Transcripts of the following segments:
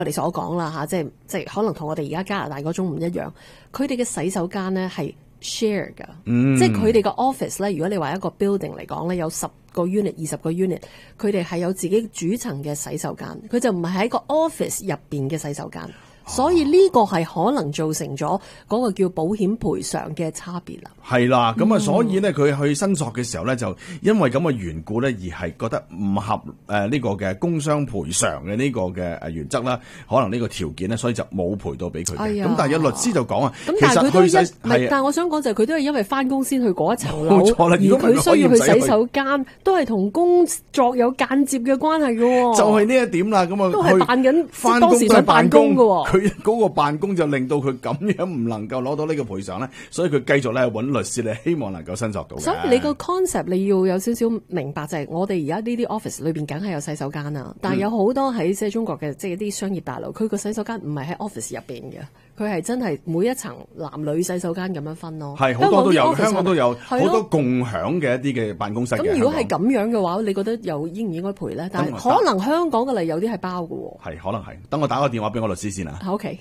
我哋所講啦嚇，即係可能同我哋而家加拿大嗰種唔一樣，佢哋嘅洗手間咧係 share 㗎，即係佢哋個 office 咧，如果你話一個 building 嚟講咧，有10個 unit、20個 unit， 佢哋係有自己主層嘅洗手間，佢就唔係喺個 office 入邊嘅洗手間。所以呢個係可能造成咗嗰個叫保險賠償嘅差別啦。 係啦，咁啊，所以咧佢去申索嘅時候咧，就因為咁嘅緣故咧，而係覺得唔合呢個嘅工傷賠償嘅呢個嘅原則啦，可能呢個條件咧，所以就冇賠到俾佢嘅。咁但係有律師就講啊，其實佢但係我想講就係佢都係因為翻工先去嗰一層樓， 冇錯啦。 如果佢需要去洗手間，都係同工作有間接嘅關係嘅。 就係呢一點啦，咁啊， 都係扮緊翻當時想辦公嘅。 佢嗰個辦公就令到佢咁樣唔能夠攞到呢個賠償咧，所以佢繼續咧揾律師咧，希望能夠申索到嘅。 所以你個 concept 你要有少少明白，就係我哋而家呢啲 office 裏邊梗係有洗手間啊，但係有好多喺即係中國嘅即係啲商業大樓，佢個洗手間唔係喺 office 入邊嘅，佢係真係每一層男女洗手間咁樣分咯。 係好多都有，香港都有好多共享嘅一啲嘅辦公室嘅。 咁如果係咁樣嘅話，你覺得又應唔應該賠咧？但係可能香港嘅例有啲係包嘅喎。 係可能係，等我打個電話俾我律師先啊。 OK。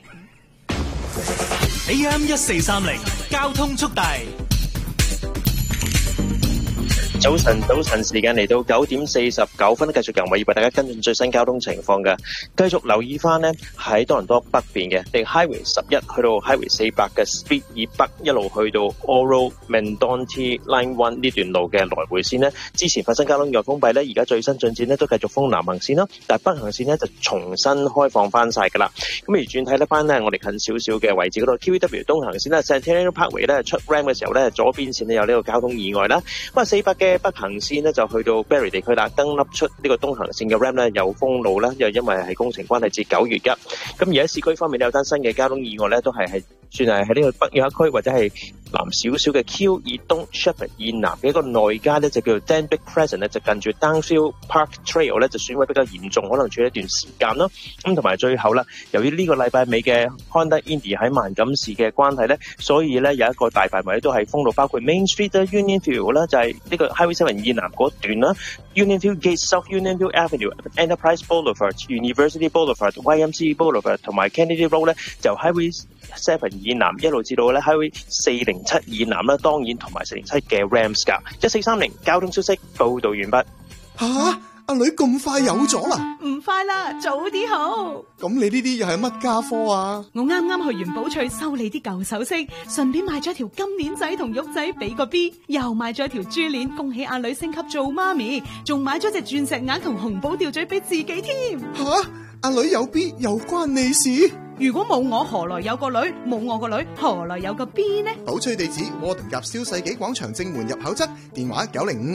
AM 1430交通速遞。 早晨時間嚟到9點49分，繼續由我為大家跟進最新交通情況嘅。繼續留意翻呢，喺多倫多北邊嘅，定 Highway 11去到 Highway 400嘅 Speed 以北一路去到 Oro Mandonti Line 1呢段路嘅來回線呢，之前發生交通意外封閉呢，而家最新進展呢都繼續封南行線啦，但係北行線呢就重新開放翻晒㗎啦。咁而轉睇得翻呢，我哋近少少嘅位置嗰度 QEW 東行線呢 Centennial Parkway 呢出 RAM 嘅時候呢，左邊線呢有呢個交通意外啦。咁啊400嘅北行線呢就去到 Barrie 地區啦，登笠出呢個東行線嘅 RAM 呢有封路啦，又因為係工程關係至9月1。咁而喺市區方面呢，有單新嘅交通意外呢，都係算係喺呢個北約一區或者係南少少嘅 Q 以東 Shepherd 以南嘅一個內街呢，就叫做 Danby Crescent 呢，就近住 Downfield Park Trail 呢，就損毀比較嚴重，可能處理一段時間啦。咁同埋最後啦，由於呢個禮拜尾嘅 Honda Indy 喺萬錦市嘅關係呢，所以呢有一個大範圍都係封路，包括 Main Street 啦、Union Field 啦，就係呢個 Highway 7以南嗰段啦 ，Union Field Gate South、Union Field Avenue、Enterprise Boulevard、University Boulevard、YMCA Boulevard 同埋 Kennedy Road 呢，就 Highway 7以南一路至到咧 Highway 407以南啦，當然同埋407嘅 Rams 噶。1430交通消息報道完畢。 吓，阿女咁快有咗啦？ 唔快啦，早啲好。 咁你呢啲又係乜家科啊？ 我啱啱去完寶翠修理啲舊首飾，順便買咗條金鏈仔同玉仔俾個 B， 又買咗條珠鏈，恭喜阿女升級做媽咪，仲買咗隻鑽石眼同紅寶吊墜俾自己添。 吓，阿女有 B 又關你事？ 如果冇我，何來有個女？冇我個女，何來有個 B 呢？ 寶翠地址：窩頓夾蕭世紀廣場正門入口側，電話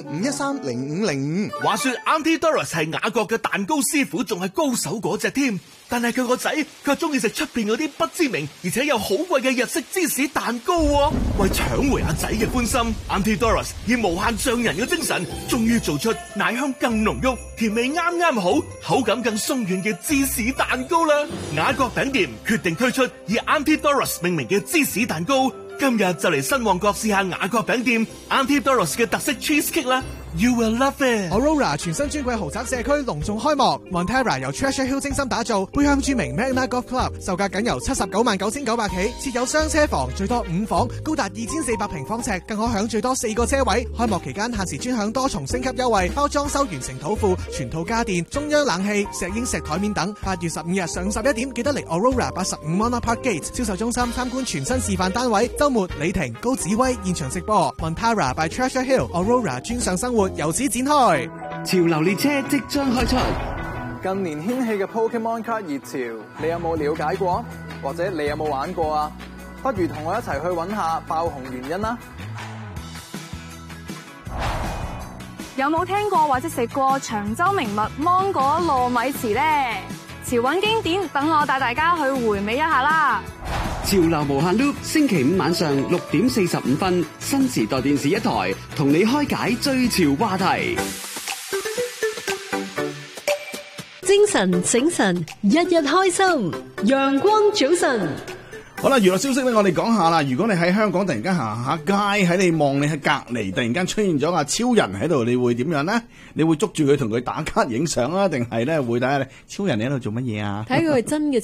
905-513-0505。 話說 Auntie Doris 係雅閣嘅蛋糕師傅，仲係高手嗰隻添。但係佢個仔卻中意食出邊嗰啲不知名而且又好貴嘅日式芝士蛋糕喎。為搶回阿仔嘅歡心， Auntie Doris 以無限匠人嘅精神，終於做出奶香更濃郁、甜味啱啱好、口感更鬆軟嘅芝士蛋糕啦。雅閣餅店決定推出以 Auntie Doris 命名嘅芝士蛋糕，今日就嚟新旺角試下雅閣餅店 Auntie Doris 嘅特色 cheesecake 啦。You will love it。 Aurora 全新尊貴豪宅社區隆重開幕 ，Montera 由 Treasure Hill 精心打造，背向著名 Magna Golf Club， 售價僅由799900起，設有雙車房，最多5房，高達2400平方尺，更可享最多4個車位。開幕期間限時專享多重升級優惠，包裝修完成土庫、全套家電、中央冷氣、石英石台面等。8月15日上午11點，記得嚟 Aurora 85 Monarch Park Gate 銷售中心參觀全新示範單位。週末李婷、高子威現場直播 Montera by Treasure Hill Aurora 專上生活由此展開。 潮流列車即將開出， 近年掀起嘅 Pokemon 卡熱潮，你有冇了解過？或者你有冇玩過啊？不如同我一齊去揾下爆紅原因啦！ 有冇聽過或者食過長洲名物芒果糯米糍呢？潮韻經典，等我帶大家去回味一下啦！ 潮流無限 loop， 星期5晚上6點45分，新時代電視一台，同你開解最潮話題。 精神醒神，日日開心，陽光早晨。 好啦，娛樂消息咧，我哋講下啦。如果你喺香港突然間行下街，喺你望你喺隔離突然間出現咗個超人喺度，你會點樣呢？你會捉住佢同佢打卡影相啊，定係咧會睇下超人你喺度做乜嘢啊？ 睇佢係真嘅